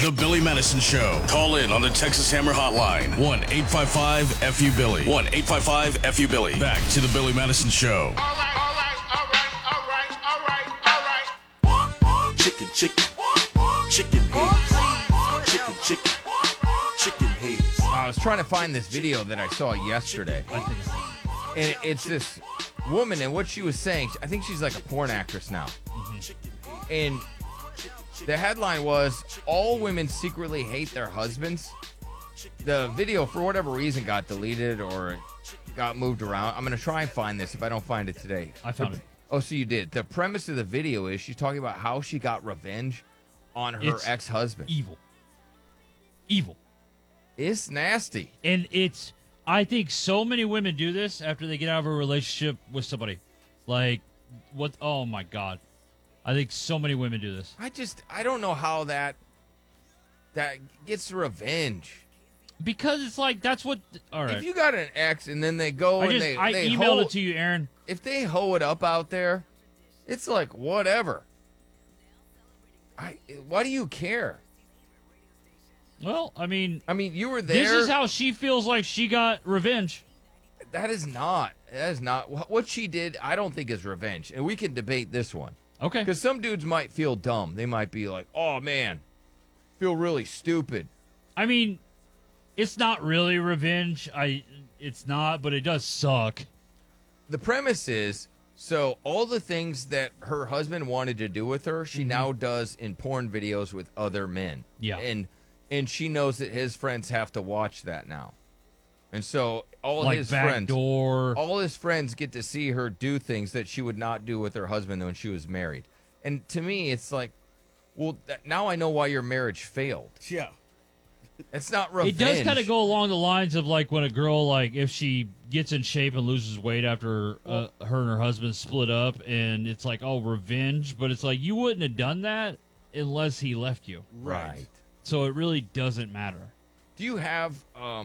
The Billy Madison Show. Call in on the Texas Hammer Hotline. 1-855-FU-BILLY. 1-855-FU-BILLY. Back to The Billy Madison Show. All right. Chicken heads. Chicken heads. I was trying to find this video that I saw yesterday. And it's this woman, and what she was saying, I think she's like a porn actress now. And the headline was, all women secretly hate their husbands. The video, for whatever reason, got deleted or got moved around. I'm going to try and find this if I don't find it today. I found it. Oh, so you did. The premise of the video is she's talking about how she got revenge on her ex-husband. Evil. It's nasty. And I think so many women do this after they get out of a relationship with somebody. Like, what? Oh, my God. I think so many women do this. I don't know how that gets revenge. Because it's like, that's what, all right. If you got an ex and then they go I and they emailed it to you, Aaron. If they hoe it up out there, it's like, whatever. Why do you care? Well, I mean, you were there. This is how she feels like she got revenge. That is not what she did. I don't think is revenge, and we can debate this one. Okay. Because some dudes might feel dumb. They might be like, "Oh man, feel really stupid." I mean, it's not really revenge. It's not, but it does suck. The premise is, so all the things that her husband wanted to do with her, she now does in porn videos with other men. Yeah. And she knows that his friends have to watch that now. And so all like his friends get to see her do things that she would not do with her husband when she was married. And to me, it's like, well, now I know why your marriage failed. Yeah. It's not revenge. It does kind of go along the lines of like when a girl, like if she gets in shape and loses weight after her and her husband split up, and it's like, oh, revenge. But it's like, you wouldn't have done that unless he left you. Right. So it really doesn't matter. Do you have